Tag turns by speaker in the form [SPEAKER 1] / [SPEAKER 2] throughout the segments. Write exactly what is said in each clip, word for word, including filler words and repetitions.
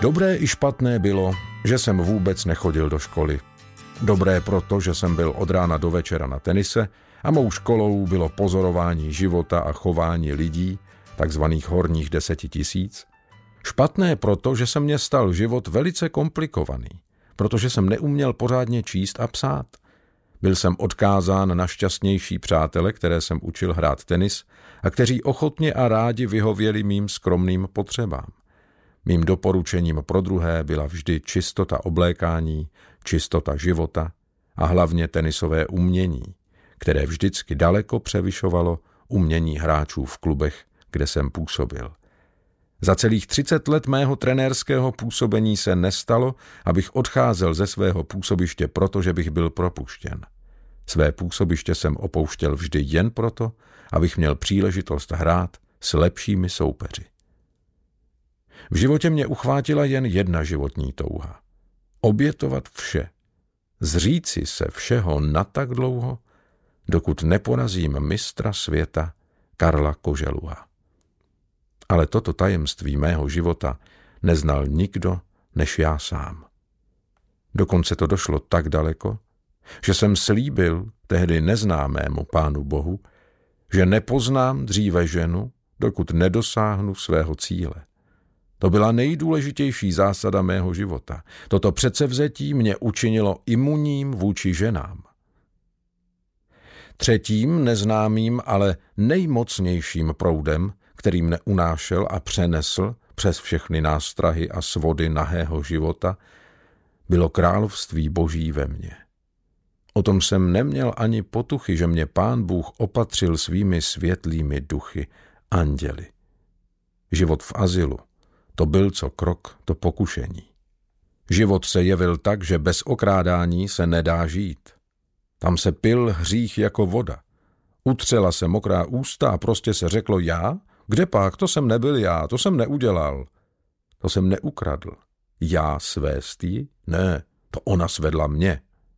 [SPEAKER 1] Dobré i špatné bylo, že jsem vůbec nechodil do školy. Dobré proto, že jsem byl od rána do večera na tenise a mou školou bylo pozorování života a chování lidí, takzvaných horních deseti tisíc. Špatné proto, že se mě stal život velice komplikovaný, protože jsem neuměl pořádně číst a psát. Byl jsem odkázán na šťastnější přátele, které jsem učil hrát tenis a kteří ochotně a rádi vyhověli mým skromným potřebám. Mým doporučením pro druhé byla vždy čistota oblékání, čistota života a hlavně tenisové umění, které vždycky daleko převyšovalo umění hráčů v klubech, kde jsem působil. Za celých třicet let mého trenérského působení se nestalo, abych odcházel ze svého působiště, protože bych byl propuštěn. Své působiště jsem opouštěl vždy jen proto, abych měl příležitost hrát s lepšími soupeři. V životě mě uchvátila jen jedna životní touha. Obětovat vše. Zříci se všeho na tak dlouho, dokud neporazím mistra světa Karla Koželuha. Ale toto tajemství mého života neznal nikdo než já sám. Dokonce to došlo tak daleko, že jsem slíbil tehdy neznámému Pánu Bohu, že nepoznám dříve ženu, dokud nedosáhnu svého cíle. To byla nejdůležitější zásada mého života. Toto předsevzetí mě učinilo imunním vůči ženám. Třetím neznámým, ale nejmocnějším proudem, který mne unášel a přenesl přes všechny nástrahy a svody nahého života, bylo království Boží ve mně. O tom jsem neměl ani potuchy, že mě Pán Bůh opatřil svými světlými duchy, anděli. Život v azylu, to byl co krok, to pokušení. Život se jevil tak, že bez okrádání se nedá žít. Tam se pil hřích jako voda. Utřela se mokrá ústa a prostě se řeklo já? Kde pak? To jsem nebyl já, to jsem neudělal. To jsem neukradl. Já svést jí? Ne, to ona svedla mě.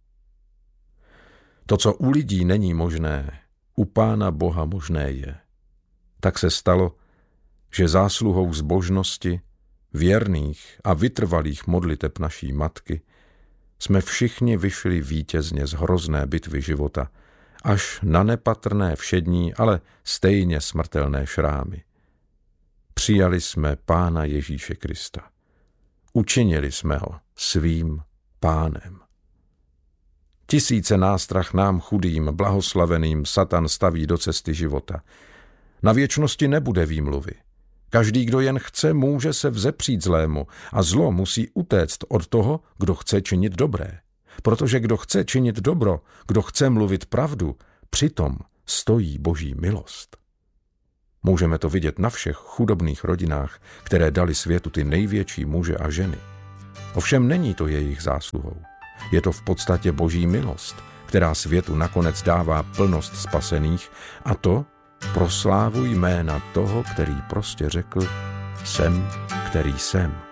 [SPEAKER 1] To, co u lidí není možné, u Pána Boha možné je. Tak se stalo, že zásluhou zbožnosti, věrných a vytrvalých modliteb naší matky jsme všichni vyšli vítězně z hrozné bitvy života, až na nepatrné všední, ale stejně smrtelné šrámy. Přijali jsme Pána Ježíše Krista. Učinili jsme ho svým Pánem. Tisíce nástrah nám chudým, blahoslaveným Satan staví do cesty života. Na věčnosti nebude výmluvy. Každý, kdo jen chce, může se vzepřít zlému a zlo musí utéct od toho, kdo chce činit dobré. Protože kdo chce činit dobro, kdo chce mluvit pravdu, přitom stojí Boží milost. Můžeme to vidět na všech chudobných rodinách, které dali světu ty největší muže a ženy. Ovšem není to jejich zásluhou. Je to v podstatě Boží milost, která světu nakonec dává plnost spasených, a to pro slávu jména toho, který prostě řekl, jsem, který jsem.